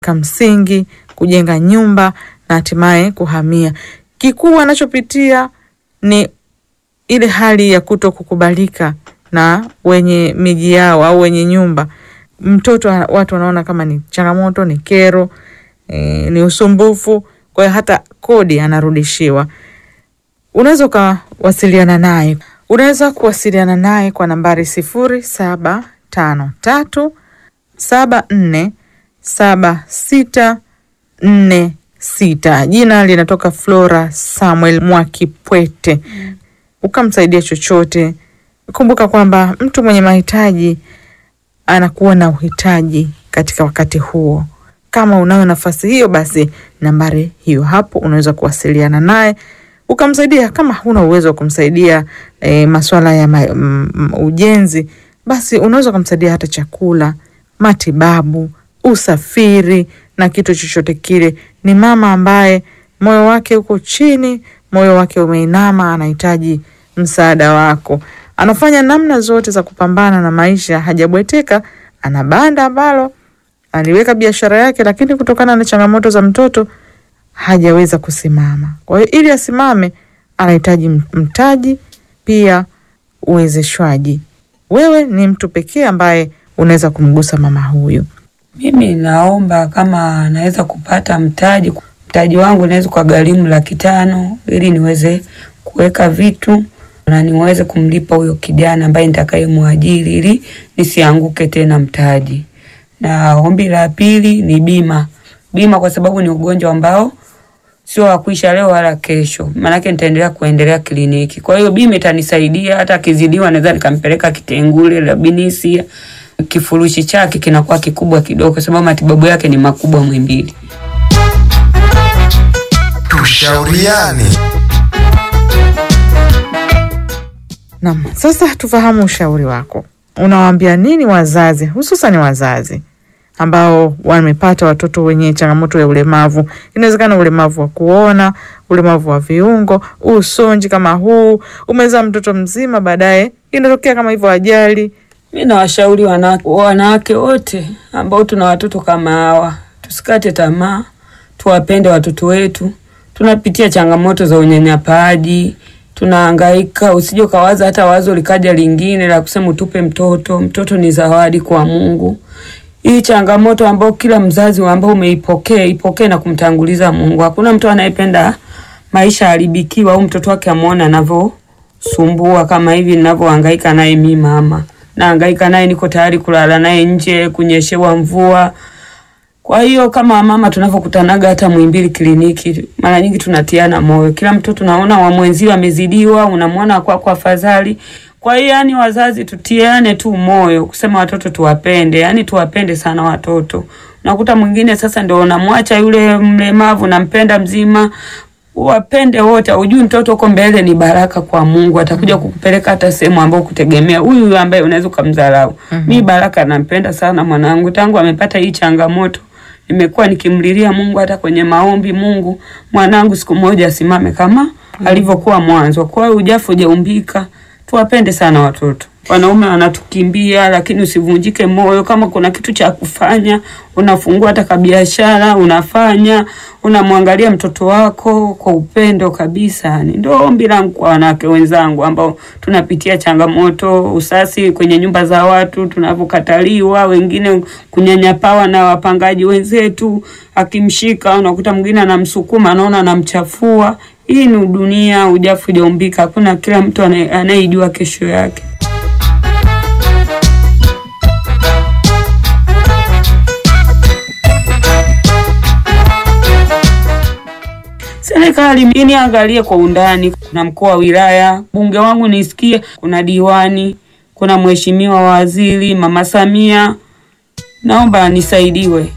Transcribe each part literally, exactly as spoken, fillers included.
kamsingi, kujenga nyumba na hatimaye kuhamia. Kikubwa anachopitia ni ile hali ya kuto kukubalika na wenye miji yao au wenye nyumba. Mtoto watu wanaona kama ni changamoto, ni kero, e, ni usumbufu, kwa hiyo hata kodi anarudishiwa. Unaweza kuwasiliana naye. Unaweza kuwasiliana naye kwa nambari sifuri saba tano tatu saba nne saba sita nne sita. Jina linatoka Flora Samuel Mwakipwete. Mm. Ukamsaidia chochote. Kumbuka kwamba mtu mwenye mahitaji anakuwa na uhitaji katika wakati huo. Kama unayo nafasi hiyo, basi nambari hiyo hapo unaweza kuwasiliana naye ukamsaidia. Kama huna uwezo wa kumsaidia e, masuala ya ma, m, ujenzi, basi unaweza kumsaidia hata chakula, matibabu, usafiri na kitu chochote kile. Ni mama ambaye moyo wake uko chini, moyo wake umeinama, anahitaji msaada wako. Anafanya namna zote za kupambana na maisha, hajabweteka. Ana banda ambalo aliweka biashara yake, lakini kutokana na changamoto za mtoto hajaweza kusimama. Kwa hiyo ili asimame anahitaji mtaji, pia uwezeshwaji. Wewe ni mtu pekee ambaye unaweza kumgusa mama huyu. Mimi naomba kama naweza kupata mtaji. Mtaji wangu naweza kwa gharimu laki tano ili niweze kuweka vitu na niweze kumlipa huyo kijana ambaye nitakayemwajiri ili nisianguke tena mtaji. Na ombi la pili ni bima. Bima kwa sababu ni ugonjwa ambao sio wa kuisha leo wala kesho. Maana yake nitaendelea kuendelea kliniki. Kwa hiyo bima itanisaidia, hata kizidiwa naweza nikampeleka Kitengule la Binisi. Kifurushi chake kinakuwa kikubwa kidogo kwa sababu matibabu yake ni makubwa Muhimbili. Tushauriane. Naam, sasa tufahamu ushauri wako. Unawaambia nini wazazi, hususan wazazi ambao wamepata watoto wenye changamoto ya ulemavu? Inawezekana ulemavu wa kuona, ulemavu wa viungo, usonji kama huu, umezaa mtoto mzima baadaye inatokea kama hivyo ajali. Mimi nawashauri wanawake wanawake wote ambao tuna watoto kama hawa, tusikate tamaa, tuwapende watoto wetu. Tunapitia changamoto za unyanyapaaji, tunahangaika. Usije kawaza hata wazo likaja lingine la kusema utupe mtoto. Mtoto ni zawadi kwa Mungu. Hii changamoto ambao kila mzazi ambao umeipokea, ipokee na kumtanguliza Mungu. Hakuna mtu anayependa maisha haribikiwa au mtoto wake amuone anavyosumbua kama hivi ninavyohangaika naye mimi mama. Nahangaika naye, niko tayari kulala naye nje, kunyeshewa mvua. Kwa hiyo kama mama tunavokutanaga hata Muhimbili kliniki, mara nyingi tunatiana moyo. Kila mtoto tunaona wa mwenzio amezidiwa, unamwona kwa kwa afadhali. Kwa hiyo yani wazazi tutiane tu moyo, kusema watoto tuwapende, yani tuwapende sana watoto. Unakuta mwingine sasa ndio unamwacha yule mlemavu na mpenda mzima. Wapende wote, ujue mtoto uko mbele ni baraka kwa Mungu, atakuja kukupeleka hata sehemu ambayo kutegemea huyu ambaye unaweza kumdharau. Mm-hmm. Mimi Baraka nampenda sana mwanangu, tangu amepata hii changamoto nimekuwa nikimlilia Mungu hata kwenye maombi, Mungu mwanangu siku moja asimame kama mm-hmm. alivyokuwa mwanzo. Kwa hiyo ujafu hujaumbika, tuwapende sana watoto. Wanaume wanatukimbia, lakini usivunjike moyo. Kama kuna kitu cha kufanya, unafungua hata biashara, unafanya, unamwangalia mtoto wako kwa upendo kabisa. Ndio ombi langu kwa wanawake wenzangu ambao tunapitia changamoto, usasi kwenye nyumba za watu, tunavokataliwa, wengine kunyanyapawa na wapangaji wenzetu, akimshika unakuta mwingine anamsukuma, anaona anamchafua. Hii ni dunia, ujafu hujaumbika. Hakuna, kila mtu anayejua kesho yake. Serikali mimi angalie kwa undani. Kuna mkuu wa wilaya, bunge wangu nisikie, kuna diwani, kuna mheshimiwa waziri, Mama Samia. Naomba nisaidiwe.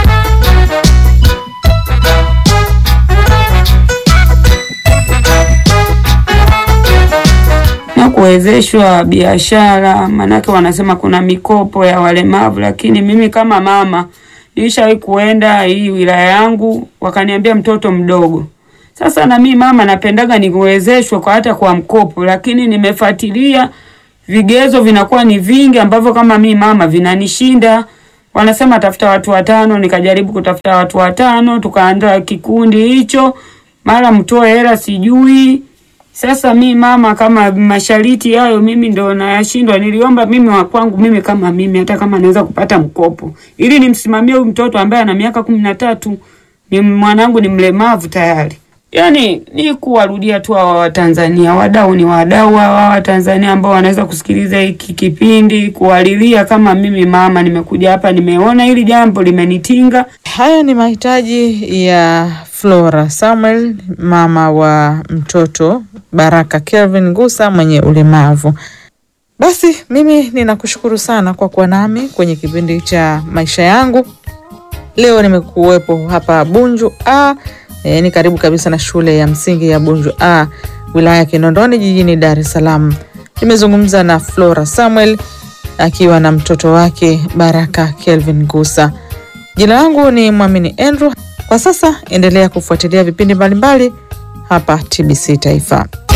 Na kuwezeshwa biashara, manake wanasema kuna mikopo ya walemavu, lakini mimi kama mama nilishawahi kuenda hii wilaya yangu, wakaniambia mtoto mdogo. Sasa na mimi mama napendaga niwezeshwe kwa hata kwa mkopo, lakini nimefuatilia vigezo vinakuwa ni vingi ambavyo kama mimi mama vinanishinda. wanasema tafuta watu watano, nikajaribu kutafuta watu watano, tukaandaa kikundi hicho, mara mtoe hela sijui. Sasa mi mama, kama mashariti hayo mimi ndo nayashindwa, niliomba mimi wa kwangu mimi kama mimi hata kama naweza kupata mkopo ili nimsimamie huyu mtoto ambaye ana miaka kumi na tatu, ni mwanangu ni mlemavu tayari. Yaani ni kuwarudia tu wa Watanzania, wadau ni wadau wa Watanzania ambao wanaweza kusikiliza hiki kipindi, kuwalilia kama mimi mama nimekuja hapa nimeona hili jambo limenitinga. Haya ni mahitaji ya Flora Samuel, mama wa mtoto Baraka Kelvin Ngusa mwenye ulemavu. Basi mimi ninakushukuru sana kwa kuwa nami kwenye kipindi cha maisha yangu. Leo nimekuwepo hapa Bunju A, e, ni karibu kabisa na shule ya msingi ya Bunju A, wilaya ya Kinondoni jijini Dar es Salaam. Nimezungumza na Flora Samuel akiwa na mtoto wake Baraka Kelvin Ngusa. Jina langu ni Mwamini Andrew. Kwa sasa endelea kufuatilia vipindi mbalimbali hapa T B C Taifa.